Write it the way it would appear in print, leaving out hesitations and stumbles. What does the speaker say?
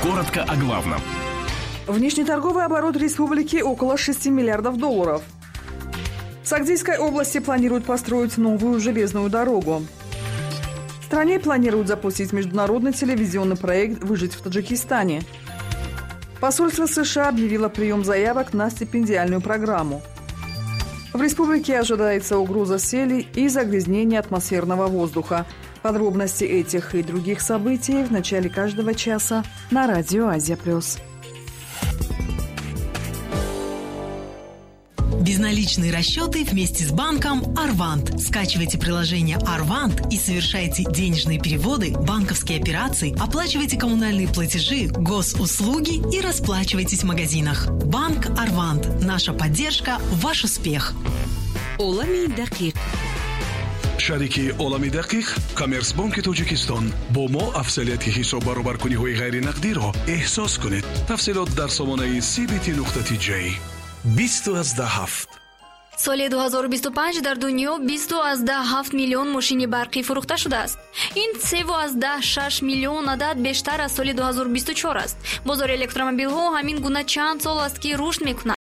Коротко о главном. Внешнеторговый оборот республики около 6 миллиардов долларов. В Сагдийской области планируют построить новую железную дорогу. В стране планируют запустить международный телевизионный проект «Выжить в Таджикистане». Посольство США объявило прием заявок на стипендиальную программу. В республике ожидается угроза сели и загрязнения атмосферного воздуха. Подробности этих и других событий в начале каждого часа на радио Азия+. Безналичные расчеты вместе с банком Арвант. Скачивайте приложение Арвант и совершайте денежные переводы, банковские операции, оплачивайте коммунальные платежи, госуслуги и расплачивайтесь в магазинах. Банк Арвант. Наша поддержка – ваш успех. Олами дақиқ. шарики олами дақиқ коммерсбанки тоҷикистон бо мо афзалияти ҳисоб баробаркуниҳои ғайринақдиро эҳсос кунед. тафсилот дар сомонаи cbt.j 2017. соли 2025 дар дунё 20.7 миллион мошини барқӣ фурӯхта шудааст. ин 3.6 миллион адад бештар аз соли 2024 аст. бозори электромобилҳо ҳамин гуна чанд сол аст ки рушд мекунад.